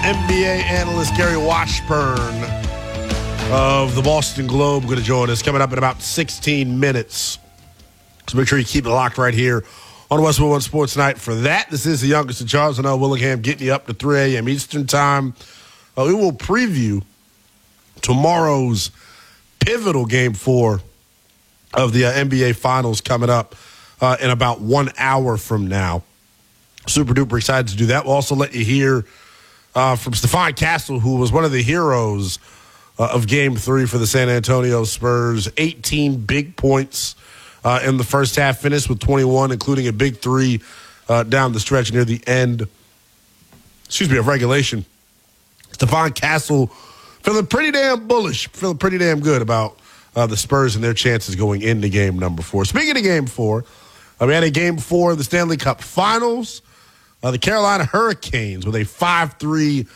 NBA analyst Gary Washburn of the Boston Globe going to join us coming up in about 16 minutes. So make sure you keep it locked right here on Westwood One Sports Night for that. This is the youngest of Charles and L. Willingham getting you up to 3 a.m. Eastern Time. We will preview tomorrow's pivotal Game 4 of the NBA Finals coming up in about 1 hour from now. Super duper excited to do that. We'll also let you hear from Stephon Castle, who was one of the heroes of Game 3 for the San Antonio Spurs. 18 big points in the first half, finished with 21, including a big three down the stretch near the end, of regulation. Stephon Castle feeling pretty damn bullish, feeling pretty damn good about the Spurs and their chances going into game number 4. Speaking of Game 4, we had a Game 4 of the Stanley Cup Finals. The Carolina Hurricanes with a 5-3